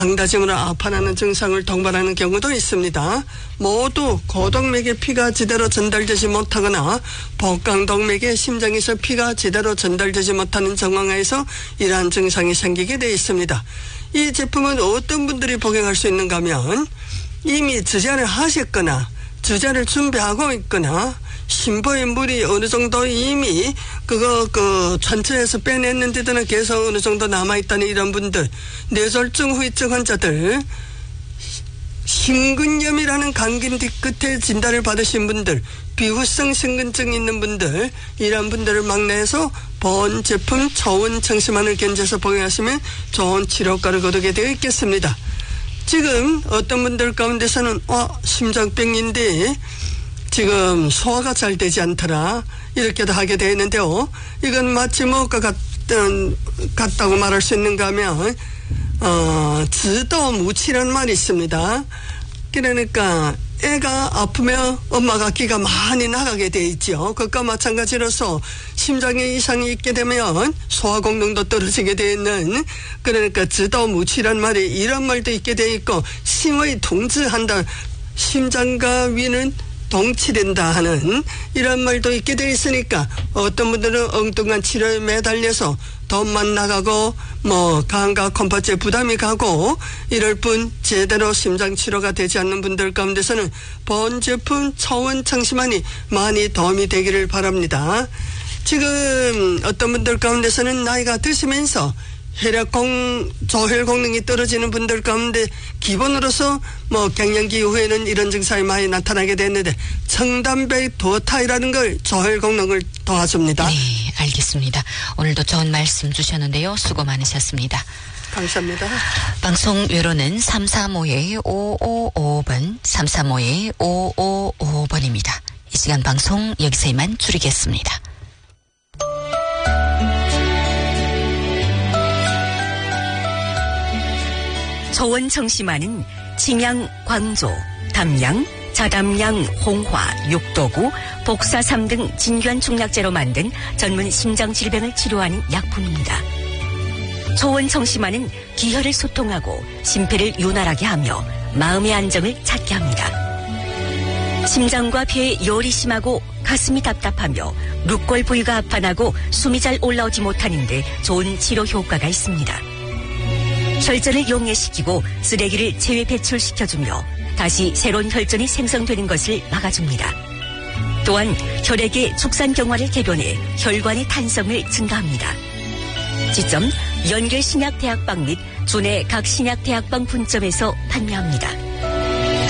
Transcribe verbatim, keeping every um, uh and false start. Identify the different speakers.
Speaker 1: 망다짐으로 아파하는 증상을 동반하는 경우도 있습니다. 모두 고동맥에 피가 제대로 전달되지 못하거나 복강동맥에 심장에서 피가 제대로 전달되지 못하는 정황에서 이러한 증상이 생기게 되어 있습니다. 이 제품은 어떤 분들이 복용할 수 있는가 하면 이미 주자를 하셨거나 주자를 준비하고 있거나 심부의 물이 어느 정도 이미 그거 그 전체에서 빼냈는데도 계속 어느 정도 남아있다는 이런 분들, 뇌졸중 후유증 환자들, 심근염이라는 감기 뒤끝에 진단을 받으신 분들, 비후성 심근증 있는 분들, 이런 분들을 막내해서 본 제품 초원 청심환을 견제해서 복용하시면 좋은 치료과를 거두게 되어 있겠습니다. 지금 어떤 분들 가운데서는 어 심장병인데 지금 소화가 잘 되지 않더라 이렇게도 하게 되어 있는데요. 이건 마치 뭐가 같은, 같다고 말할 수 있는가 하면 어, 지도무치라는 말이 있습니다. 그러니까 애가 아프면 엄마가 기가 많이 나가게 돼 있죠. 그것과 마찬가지로서 심장에 이상이 있게 되면 소화功能도 떨어지게 돼 있는, 그러니까 지도무치란 말이 이런 말도 있게 돼 있고, 심의 동지한다, 심장과 위는 동치된다 하는 이런 말도 있게 돼 있으니까 어떤 분들은 엉뚱한 치료에 매달려서 돈만 나가고 뭐 간과 컴파스에 부담이 가고 이럴 뿐 제대로 심장 치료가 되지 않는 분들 가운데서는 본 제품 초원 청심환이 많이 도움이 되기를 바랍니다. 지금 어떤 분들 가운데서는 나이가 드시면서 혈액공, 조혈功能이 떨어지는 분들 가운데 기본으로서 뭐 갱년기 이후에는 이런 증상이 많이 나타나게 됐는데 청담백 도타이라는 걸 조혈功能을 도와줍니다.
Speaker 2: 네, 알겠습니다. 오늘도 좋은 말씀 주셨는데요. 수고 많으셨습니다.
Speaker 1: 감사합니다.
Speaker 2: 방송 외로는 삼삼오 오오오오 번, 삼삼오 오오오오 번입니다. 이 시간 방송 여기서 이만 줄이겠습니다.
Speaker 3: 초원 청심환은 침양, 광조, 담양, 자담양, 홍화, 육도구, 복사삼 등 진규한 중약재로 만든 전문 심장 질병을 치료하는 약품입니다. 초원 청심환은 기혈을 소통하고 심폐를 윤활하게 하며 마음의 안정을 찾게 합니다. 심장과 폐에 열이 심하고 가슴이 답답하며 룩골 부위가 아파나고 숨이 잘 올라오지 못하는데 좋은 치료 효과가 있습니다. 혈전을 용해시키고 쓰레기를 체외 배출시켜주며 다시 새로운 혈전이 생성되는 것을 막아줍니다. 또한 혈액의 축산경화를 개변해 혈관의 탄성을 증가합니다. 지점 연결신약대학방 및 주내 각 신약대학방 분점에서 판매합니다.